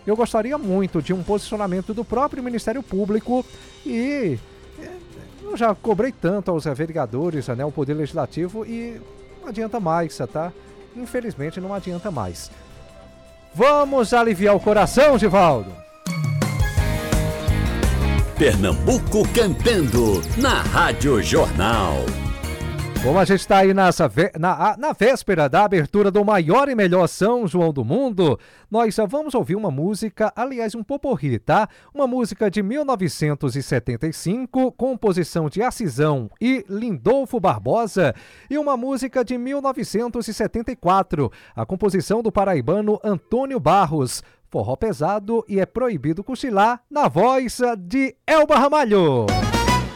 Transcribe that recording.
eu gostaria muito de um posicionamento do próprio Ministério Público e eu já cobrei tanto aos vereadores, né, o Poder Legislativo, e não adianta mais, tá? Infelizmente não adianta mais. Vamos aliviar o coração, Givaldo. Pernambuco cantando na Rádio Jornal. Como a gente está aí na véspera da abertura do maior e melhor São João do mundo, nós vamos ouvir uma música, aliás, um poporri, tá? Uma música de 1975, composição de Acisão e Lindolfo Barbosa, e uma música de 1974, a composição do paraibano Antônio Barros, Forró Pesado e É Proibido Cochilar, na voz de Elba Ramalho.